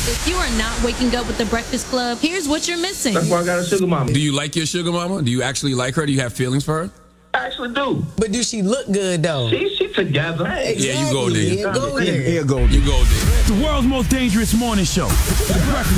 If you are not waking up with the Breakfast Club, here's what you're missing. That's why I got a sugar mama. Do you like your sugar mama? Do you actually like her? Do you have feelings for her? I actually do. But do she look good, though? She together. Exactly. Yeah, you go there. Yeah, go there. You go there. The world's most dangerous morning show. The Breakfast